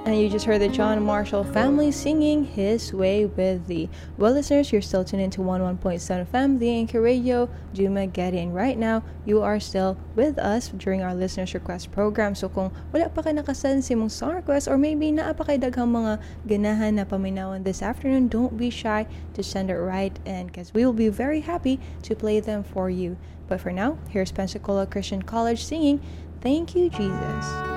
And you just heard the John Marshall family singing His Way with Thee. Well, listeners, you're still tuned into 11.7 FM, the Anchor Radio, Juma Getty. And right now, you are still with us during our Listeners Request program. So kung wala pa kayo nakasend si mong song request or maybe naa pa kayo daghang mga ganahan na paminawan this afternoon, don't be shy to send it right in because we will be very happy to play them for you. But for now, here's Pensacola Christian College singing Thank You, Jesus.